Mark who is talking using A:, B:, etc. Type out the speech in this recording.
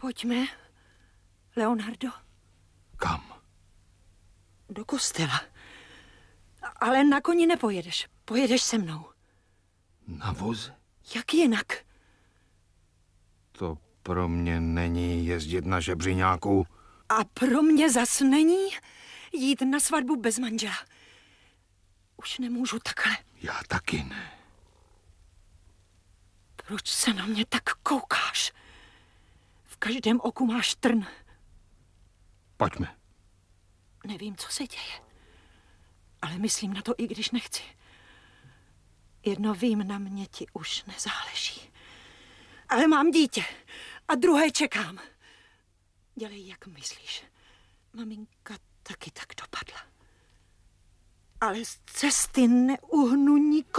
A: Pojďme, Leonardo.
B: Kam?
A: Do kostela. Ale na koni nepojedeš. Pojedeš se mnou.
B: Na voze?
A: Jak jinak?
B: To pro mě není jezdit na žebřiňáku.
A: A pro mě zas není jít na svatbu bez manžela. Už nemůžu takhle.
B: Já taky ne.
A: Proč se na mě tak koukáš? V každém oku máš trn.
B: Pojďme.
A: Nevím, co se děje. Ale myslím na to, i když nechci. Jedno vím, na mě ti už nezáleží. Ale mám dítě a druhé čekám. Dělej, jak myslíš. Maminka taky tak dopadla. Ale z cesty neuhnu nikoho.